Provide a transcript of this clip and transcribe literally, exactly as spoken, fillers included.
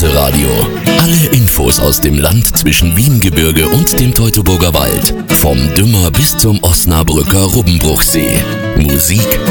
Straße-Radio. Alle Infos aus dem Land zwischen Wiengebirge und dem Teutoburger Wald. Vom Dümmer bis zum Osnabrücker Rubbenbruchsee. Musik